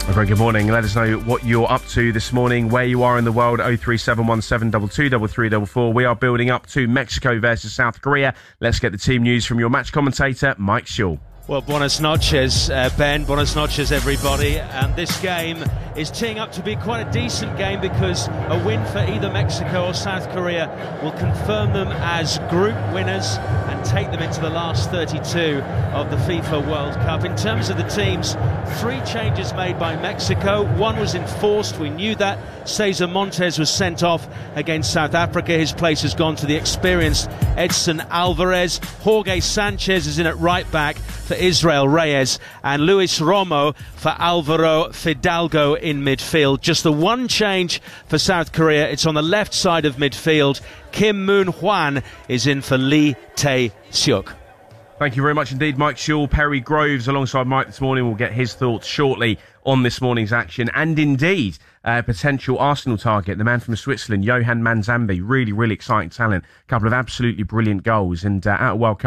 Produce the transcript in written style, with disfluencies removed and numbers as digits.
Very good morning. Let us know what you're up to this morning, where you are in the world. 03717 223344. We are building up to Mexico versus South Korea. Let's get the team news from your match commentator, Mike Shaw. Well, buenas noches, Ben. Buenas noches, everybody. And this game is teeing up to be quite a decent game because a win for either Mexico or South Korea will confirm them as group winners and take them into the last 32 of the FIFA World Cup. In terms of the teams, 3 changes made by Mexico. 1 was enforced. We knew that. Cesar Montes was sent off against South Africa. His place has gone to the experienced Edson Alvarez. Jorge Sanchez is in at right back for Israel Reyes, and Luis Romo for Alvaro Fidalgo in midfield. Just the one change for South Korea. It's on the left side of midfield. Kim Moon-hwan is in for Lee Tae-seok. Thank you very much indeed, Mike Shaw. Perry Groves alongside Mike this morning. We'll get his thoughts shortly on this morning's action. And indeed, potential Arsenal target, the man from Switzerland, Johan Manzambi. Really, really exciting talent. A couple of absolutely brilliant goals. And at a World Cup